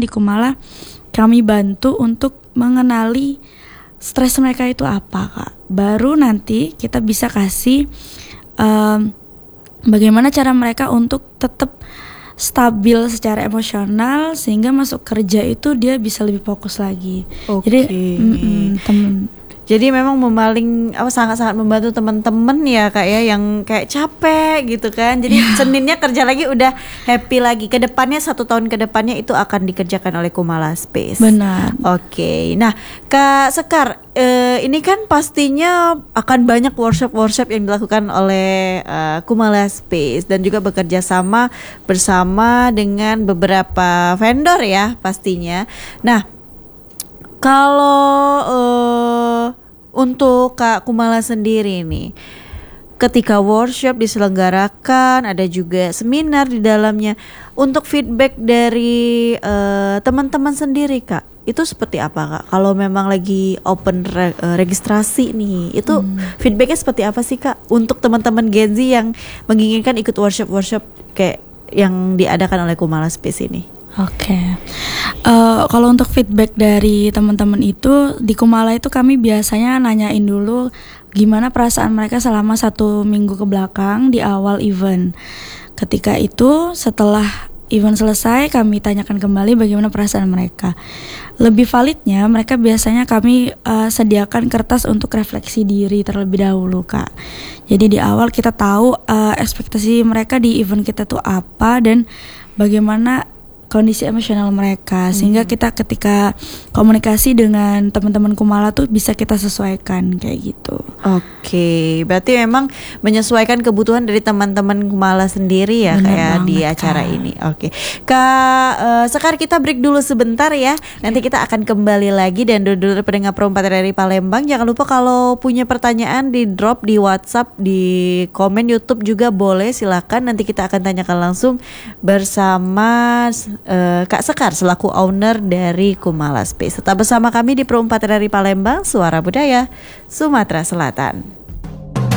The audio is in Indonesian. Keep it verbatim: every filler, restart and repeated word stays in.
di Kumala kami bantu untuk mengenali stres mereka itu apa, Kak. Baru nanti kita bisa kasih um, bagaimana cara mereka untuk tetap stabil secara emosional sehingga masuk kerja itu dia bisa lebih fokus lagi. Okay. Jadi temen Jadi memang memaling apa sangat-sangat membantu teman-teman ya Kak ya, yang kayak capek gitu kan. Jadi yeah. Seninnya kerja lagi udah happy lagi. Kedepannya satu tahun kedepannya itu akan dikerjakan oleh Kumala Space. Benar. Oke. Okay. Nah Kak Sekar, eh, ini kan pastinya akan banyak workshop-workshop yang dilakukan oleh uh, Kumala Space dan juga bekerja sama bersama dengan beberapa vendor ya pastinya. Nah kalau uh, untuk Kak Kumala sendiri nih, ketika workshop diselenggarakan, ada juga seminar di dalamnya, untuk feedback dari uh, teman-teman sendiri Kak, itu seperti apa Kak? Kalau memang lagi open re- uh, registrasi nih, itu hmm. feedbacknya seperti apa sih Kak? Untuk teman-teman Gen Z yang menginginkan ikut workshop-workshop kayak yang diadakan oleh Kumala Space ini? Oke, okay. uh, kalau untuk feedback dari teman-teman itu di Kumala itu kami biasanya nanyain dulu gimana perasaan mereka selama satu minggu ke belakang di awal event. Ketika itu setelah event selesai kami tanyakan kembali bagaimana perasaan mereka. Lebih validnya mereka biasanya kami uh, sediakan kertas untuk refleksi diri terlebih dahulu Kak. Jadi di awal kita tahu uh, ekspektasi mereka di event kita tuh apa dan bagaimana kondisi emosional mereka, sehingga kita ketika komunikasi dengan teman-teman Kumala tuh bisa kita sesuaikan kayak gitu. Oke, berarti memang menyesuaikan kebutuhan dari teman-teman Kumala sendiri ya. Bener kayak banget, di acara Kak. Ini. Oke, Kak uh, sekarang kita break dulu sebentar ya. Nanti kita akan kembali lagi dan dulu pendengar Pro empat dari Palembang. Jangan lupa kalau punya pertanyaan di drop di WhatsApp, di komen YouTube juga boleh, silakan. Nanti kita akan tanyakan langsung bersama Uh, Kak Sekar selaku owner dari Kumala Space. Tetap bersama kami di Pro empat dari Palembang, Suara Budaya Sumatera Selatan.